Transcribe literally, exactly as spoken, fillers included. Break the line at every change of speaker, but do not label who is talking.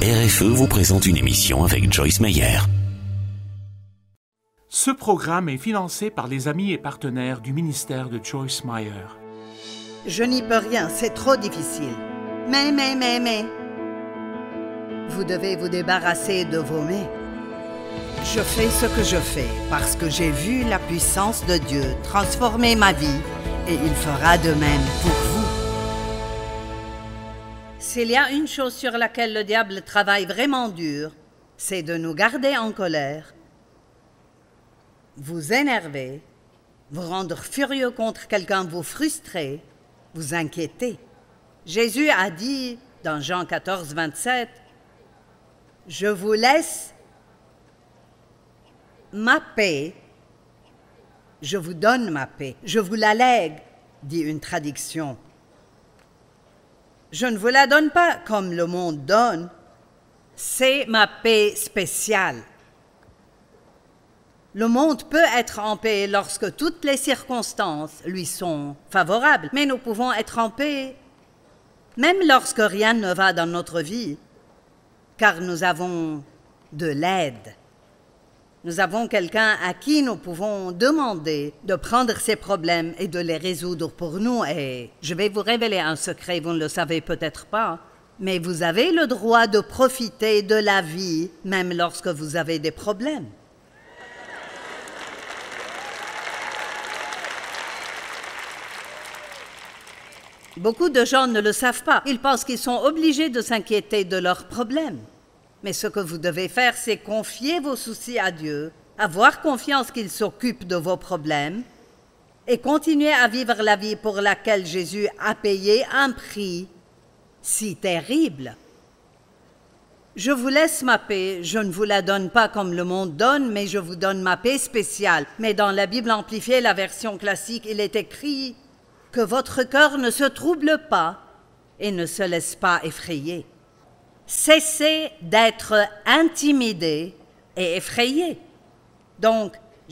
R F E vous présente une émission avec Joyce Meyer.
Ce programme est financé par les amis et partenaires du ministère de Joyce Meyer.
Je n'y peux rien, c'est trop difficile. Mais, mais, mais, mais... Vous devez vous débarrasser de vos mais. Je fais ce que je fais parce que j'ai vu la puissance de Dieu transformer ma vie et il fera de même pour vous. S'il y a une chose sur laquelle le diable travaille vraiment dur, c'est de nous garder en colère, vous énerver, vous rendre furieux contre quelqu'un, vous frustrer, vous inquiéter. Jésus a dit dans Jean quatorze, vingt-sept, « Je vous laisse ma paix, je vous donne ma paix, je vous la lègue, dit une traduction. Je ne vous la donne pas comme le monde donne, c'est ma paix spéciale. Le monde peut être en paix lorsque toutes les circonstances lui sont favorables, mais nous pouvons être en paix même lorsque rien ne va dans notre vie, car nous avons de l'aide. Nous avons quelqu'un à qui nous pouvons demander de prendre ses problèmes et de les résoudre pour nous. Et je vais vous révéler un secret, vous ne le savez peut-être pas, mais vous avez le droit de profiter de la vie, même lorsque vous avez des problèmes. Beaucoup de gens ne le savent pas. Ils pensent qu'ils sont obligés de s'inquiéter de leurs problèmes. Mais ce que vous devez faire, c'est confier vos soucis à Dieu, avoir confiance qu'il s'occupe de vos problèmes et continuer à vivre la vie pour laquelle Jésus a payé un prix si terrible. Je vous laisse ma paix, je ne vous la donne pas comme le monde donne, mais je vous donne ma paix spéciale. Mais dans la Bible amplifiée, la version classique, il est écrit que votre cœur ne se trouble pas et ne se laisse pas effrayer. Cessez d'être intimidé et effrayé. Donc,